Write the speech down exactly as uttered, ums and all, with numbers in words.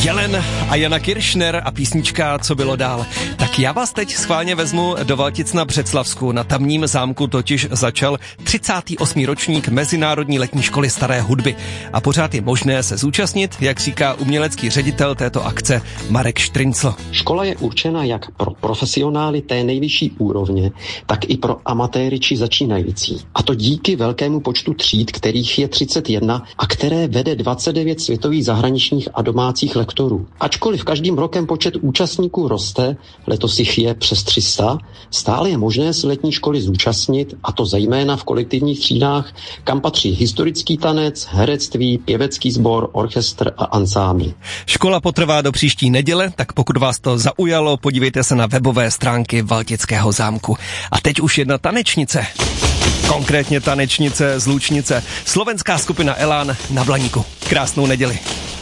Jelen a Jana Kiršner a písnička Co bylo dál. Tak já vás teď schválně vezmu do Valtic na Břeclavsku. Na tamním zámku totiž začal třicátý osmý ročník Mezinárodní letní školy staré hudby. A pořád je možné se zúčastnit, jak říká umělecký ředitel této akce Marek Štrincl. Škola je určena jak pro profesionály té nejvyšší úrovně, tak i pro amatéry či začínající. A to díky velkému počtu tříd, kterých je třicet jedna a které vede dvacet devět světových zahraničních a domácích lektorů. Ačkoliv každým rokem počet účastníků roste, letos jich je přes tři sta, stále je možné se letní školy zúčastnit, a to zejména v kolektivních třídách, kam patří historický tanec, herectví, pěvecký sbor, orchestr a ansámbly. Škola potrvá do příští neděle, tak pokud vás to zaujalo, podívejte se na webové stránky Valtického zámku. A teď už jedna tanečnice. Konkrétně tanečnice z Lučnice. Slovenská skupina Elán na Blaníku. Krásnou neděli.